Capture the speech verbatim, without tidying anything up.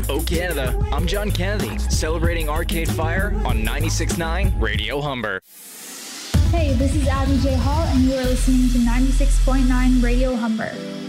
Oh Canada, I'm John Kennedy, celebrating Arcade Fire on ninety-six point nine Radio Humber. Hey, this is Abby J. Hall, and you are listening to ninety-six point nine Radio Humber.